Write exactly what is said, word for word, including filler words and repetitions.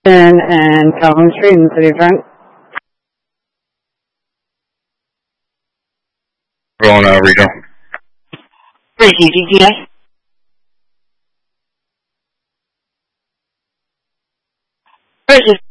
and Calhoun Street in the city of Trent. Rolling out regional. Three G G T A. Versus